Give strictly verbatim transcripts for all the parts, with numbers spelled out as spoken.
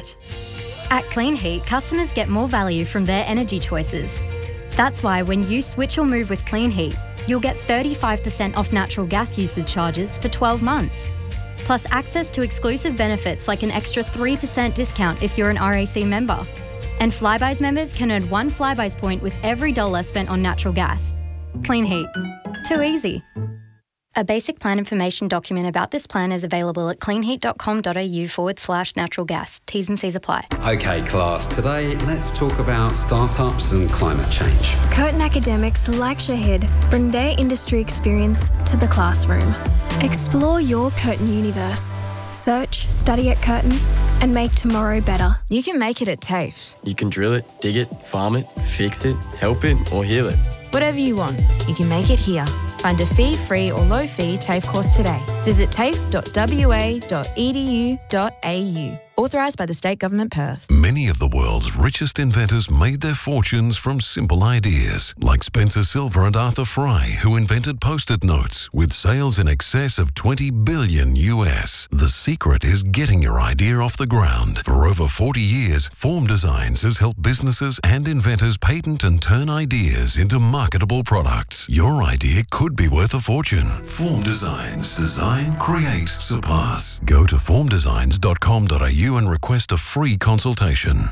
it. At Clean Heat, customers get more value from their energy choices. That's why when you switch or move with Clean Heat, you'll get thirty-five percent off natural gas usage charges for twelve months. Plus access to exclusive benefits like an extra three percent discount if you're an R A C member. And Flybuys members can earn one Flybuys point with every dollar spent on natural gas. Clean Heat. Too easy. A basic plan information document about this plan is available at cleanheat.com.au forward slash natural gas. T's and C's apply. Okay, class. Today, let's talk about startups and climate change. Curtin academics like Shahid bring their industry experience to the classroom. Explore your Curtin universe. Search, study at Curtin, and make tomorrow better. You can make it at TAFE. You can drill it, dig it, farm it, fix it, help it, or heal it. Whatever you want, you can make it here. Find a fee-free or low-fee TAFE course today. Visit tafe dot w a dot e d u dot a u. Authorised by the State Government Perth. Many of the world's richest inventors made their fortunes from simple ideas, like Spencer Silver and Arthur Fry, who invented Post-it notes with sales in excess of twenty billion U S. The secret is getting your idea off the ground. For over forty years, Form Designs has helped businesses and inventors patent and turn ideas into marketable products. Your idea could be worth a fortune. Form Designs. Design, create, surpass. Go to form designs dot com dot a u and request a free consultation.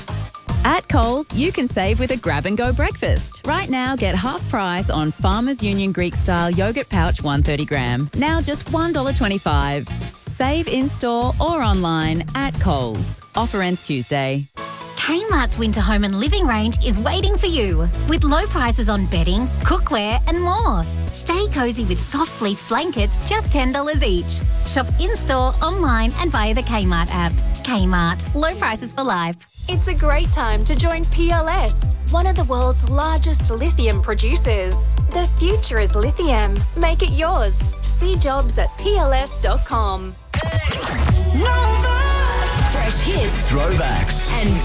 At Coles, you can save with a grab-and-go breakfast. Right now, get half price on Farmers Union Greek-style yogurt pouch one hundred thirty gram. Now just one dollar twenty-five. Save in-store or online at Coles. Offer ends Tuesday. Kmart's winter home and living range is waiting for you with low prices on bedding, cookware and more. Stay cosy with soft fleece blankets, just ten dollars each. Shop in-store, online and via the Kmart app. Kmart, low prices for life. It's a great time to join P L S, one of the world's largest lithium producers. The future is lithium. Make it yours. See jobs at p l s dot com. Fresh hits, throwbacks, and